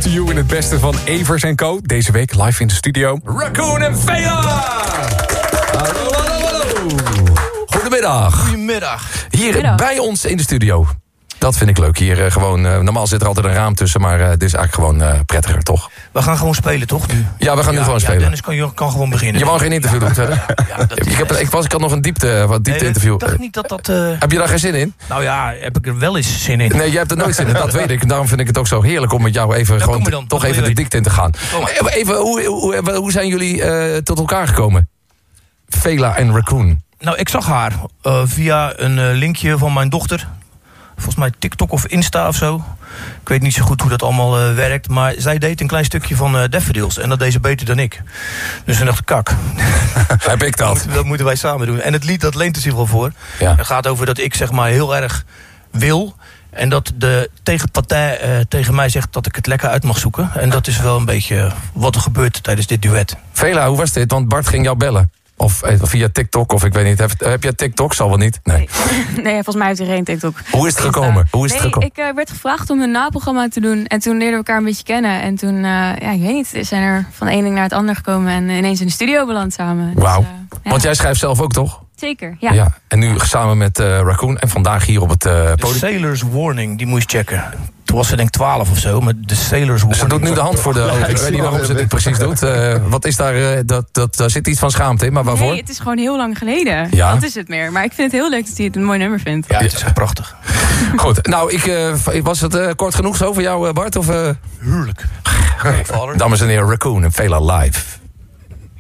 to you in het beste van Evers & Co. Deze week live in de studio. Raccoon en Vela! Hallo. Goedemiddag. Goedemiddag. Hier bij ons in de studio. Dat vind ik leuk. Hier gewoon, normaal zit er altijd een raam tussen, maar dit is eigenlijk gewoon prettiger, toch? We gaan gewoon spelen, toch? Nu? Ja, we gaan nu gewoon spelen. Dennis kan gewoon beginnen. Je wou geen interview doen verder? Ik had nog een diepte interview. Ik dacht niet dat... Heb je daar geen zin in? Nou ja, heb ik er wel eens zin in. Nee, je hebt er nooit zin in, dat weet ik. Daarom vind ik het ook zo heerlijk om met jou even toch even de diepte in te gaan. Even, hoe zijn jullie tot elkaar gekomen? Vela en Raccoon. Nou, ik zag haar via een linkje van mijn dochter. Volgens mij TikTok of Insta of zo. Ik weet niet zo goed hoe dat allemaal werkt. Maar zij deed een klein stukje van Daffodils. En dat deed ze beter dan ik. Dus toen dacht ik, kak. Heb ik dat? Dat moeten wij samen doen. En het lied, dat leent er zich wel voor. Ja. Het gaat over dat ik zeg maar heel erg wil. En dat de tegenpartij tegen mij zegt dat ik het lekker uit mag zoeken. En dat is wel een beetje wat er gebeurt tijdens dit duet. Vela, hoe was dit? Want Bart ging jou bellen. Of via TikTok, of ik weet niet. Heb jij TikTok? Zal wel niet? Nee, volgens mij heeft hij geen TikTok. Hoe is het gekomen? Ik werd gevraagd om een naprogramma te doen. En toen leerden we elkaar een beetje kennen. En toen, ik weet niet, we zijn er van één ding naar het ander gekomen. En ineens in de studio beland samen. Wauw. Dus, Want jij schrijft zelf ook, toch? Zeker, ja. En nu samen met Raccoon. En vandaag hier op het podium. De Sailor's Warning, die moest je checken. Toen was ze denk ik 12 of zo, maar de Sailor's Warning. Ze doet nu de hand voor de ogen. Ik weet niet waarom ze dit precies doet. Wat is daar, daar zit iets van schaamte in, maar waarvoor? Nee, het is gewoon heel lang geleden. Ja? Dat is het meer. Maar ik vind het heel leuk dat hij het een mooi nummer vindt. Ja, het is echt prachtig. Goed, nou, was het kort genoeg zo voor jou, Bart? Of, Heerlijk. Dames en heren, Raccoon en Vela live.